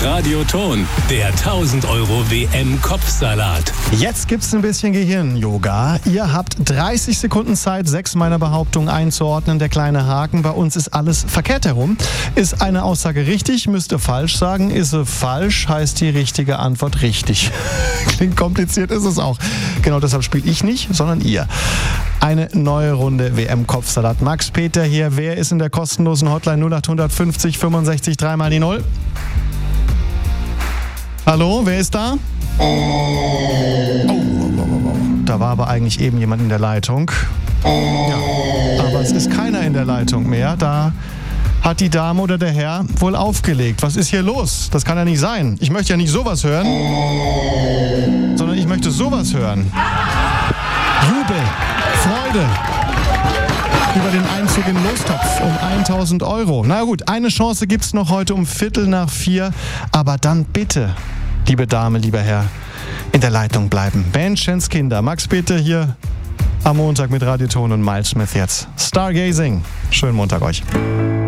Radio Ton, der 1000 Euro WM-Kopfsalat. Jetzt gibt's ein bisschen Gehirn-Yoga. Ihr habt 30 Sekunden Zeit, 6 meiner Behauptungen einzuordnen. Der kleine Haken, bei uns ist alles verkehrt herum. Ist eine Aussage richtig, müsst ihr falsch sagen. Ist sie falsch, heißt die richtige Antwort richtig. Klingt kompliziert, ist es auch. Genau deshalb spiele ich nicht, sondern ihr. Eine neue Runde WM-Kopfsalat. Max Peter hier. Wer ist in der kostenlosen Hotline 0850 65 3 mal die 0? Hallo, wer ist da? Da war aber eigentlich eben jemand in der Leitung. Ja, aber es ist keiner in der Leitung mehr. Da hat die Dame oder der Herr wohl aufgelegt. Was ist hier los? Das kann ja nicht sein. Ich möchte ja nicht sowas hören, sondern ich möchte sowas hören. Jubel, Freude über den Einzug in den Lostopf um 1000 Euro. Na gut, eine Chance gibt's noch heute um 3:45. Aber dann bitte, liebe Dame, lieber Herr, in der Leitung bleiben. Menschenskinder, Max Peter hier am Montag mit Radio Ton und Miles Smith jetzt. Stargazing. Schönen Montag euch.